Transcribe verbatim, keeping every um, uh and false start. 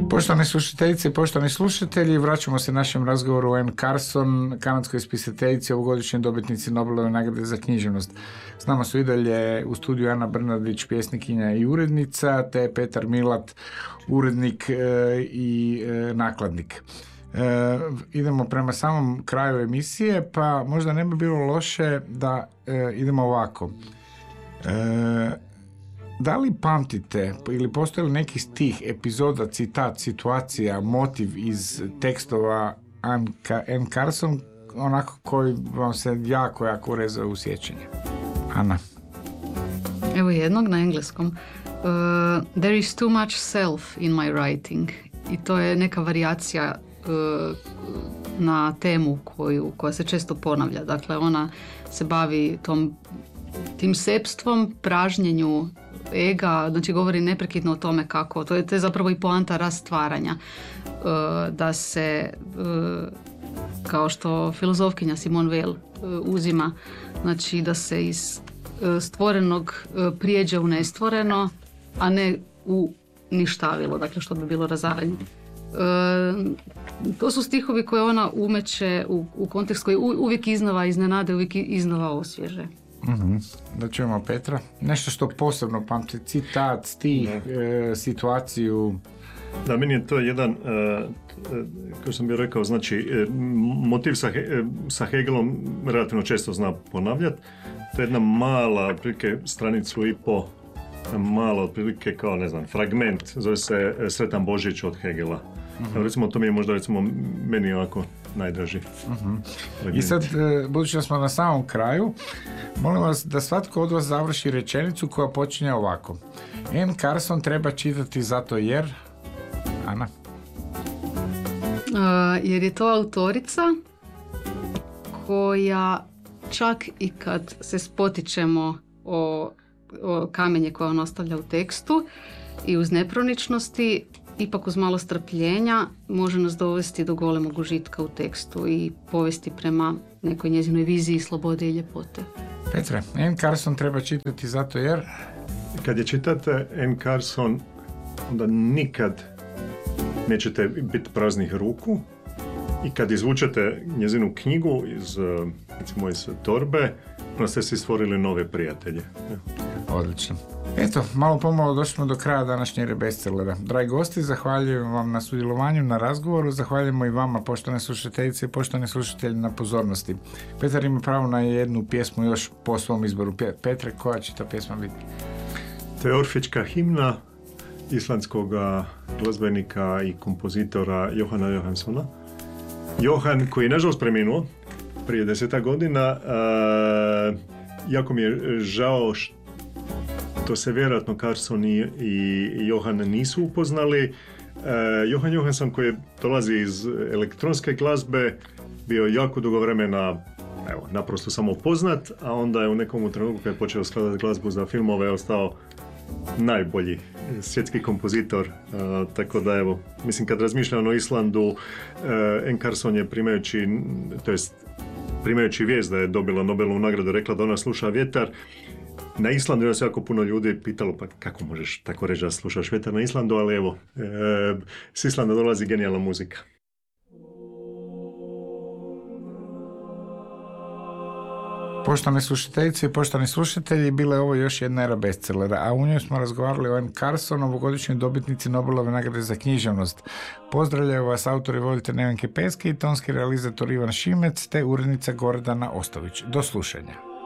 Poštovane slušateljice i poštovani slušatelji, vraćamo se našem razgovoru o Anne Carson, kanadskoj spisateljici, ovogodišnjoj dobitnici Nobelove nagrade za književnost. S nama su i dalje u studiju Ana Brnabić, pjesnikinja i urednica, te Petar Milat, urednik e, i e, nakladnik. E, idemo prema samom kraju emisije, pa možda ne bi bilo loše da e, idemo ovako. E, Da li pamtite ili postoji li neki stih, epizoda, citat, situacija, motiv iz tekstova Anne Carson onako koji vam se jako, jako urezao u sjećanje? Ana. Evo jednog na engleskom. Uh, there is too much self in my writing. I to je neka varijacija uh, na temu koju, koja se često ponavlja. Dakle, ona se bavi tom, tim sepstvom, pražnjenju ega, znači govori neprekidno o tome kako, to je, to je zapravo i poanta rastvaranja, uh, da se, uh, kao što filozofkinja Simone Weil uh, uzima, znači da se iz uh, stvorenog uh, prijeđe u nestvoreno, a ne u ništavilo, dakle što bi bilo razaranje. Uh, to su stihovi koje ona umeće u, u kontekst koji u, uvijek iznova iznenade, uvijek iznova osvježe. Mm-hmm. Da čujemo Petra. Nešto što posebno pamti, citat, stih, e, situaciju. Da, meni je to jedan, e, kao sam bio rekao, znači e, motiv sa, e, sa Hegelom relativno često zna ponavljati. To je jedna mala, otprilike stranicu i po, malo otprilike kao, ne znam, fragment, zove se Sretan Božić od Hegela. Mm-hmm. Evo, recimo, to mi je možda, recimo, meni ovako najdraži. Mm-hmm. I sad, budući da smo na samom kraju, molim vas da svatko od vas završi rečenicu koja počinje ovako. Anne Carson treba čitati zato jer... Ana? Uh, jer je to autorica koja čak i kad se spotičemo o, o kamenje koje on ostavlja u tekstu i uz neproničnosti, ipak uz malo strpljenja može nas dovesti do golemog užitka u tekstu i povesti prema nekoj njezinoj viziji slobode i ljepote. Petre, Anne Carson treba čitati zato jer... Kad je čitate Anne Carson, onda nikad nećete biti praznih ruku i kad izvučete njezinu knjigu iz, recimo, iz torbe, onda ste si stvorili nove prijatelje. Odlično. Eto, malo pomalo došli smo do kraja današnjeg bestsellera. Dragi gosti, zahvaljujem vam na sudjelovanju, na razgovoru, zahvaljujemo i vama, poštovane slušateljice i poštovani slušatelji, na pozornosti. Petar ima pravo na jednu pjesmu još po svom izboru. Petre, koja će ta pjesma biti? To je Orfečka himna islandskog glazbenika i kompozitora Johana Johanssona. Johan, koji je nažalost preminuo prije deseta godina, uh, jako mi je žao što to se vjerojatno Carson i, i Johan nisu upoznali. Uh, Johan Johansson, koji dolazi iz elektronske glazbe, bio jako dugo vremena, evo, naprosto samo poznat, a onda je u nekom trenutku kad je počeo skladati glazbu za filmove ostao najbolji svjetski kompozitor, uh, tako da evo, mislim kad razmišljam o Islandu, uh, Anne Carson je primajući, to jest primajući vijest da je dobila Nobelovu nagradu, rekla da ona sluša vjetar. Na Islandu je se jako puno ljudi pitalo, pa kako možeš tako reći da slušaš vjetar na Islandu, ali evo, uh, s Islanda dolazi genijalna muzika. Poštovane slušateljice i poštovani slušatelji, bila je ovo još jedna era bestsellera, a u njoj smo razgovarali o Anne Carson, ovogodišnjoj dobitnici Nobelove nagrade za književnost. Pozdravljaju vas autori voditelj Nevenke Peske i tonski realizator Ivan Šimec te urednica Gordana Ostović. Do slušanja.